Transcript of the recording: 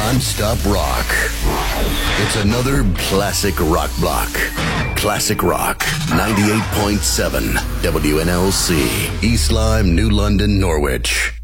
non-stop rock. It's another classic rock block. Classic Rock 98.7 WNLC, East Lyme, New London, Norwich.